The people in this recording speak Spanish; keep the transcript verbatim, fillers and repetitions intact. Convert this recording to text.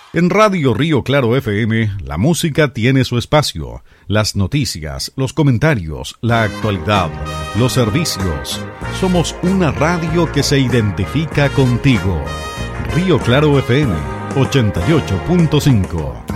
En Radio Río Claro F M, la música tiene su espacio. Las noticias, los comentarios, la actualidad, los servicios. Somos una radio que se identifica contigo. Río Claro F M, ochenta y ocho punto cinco.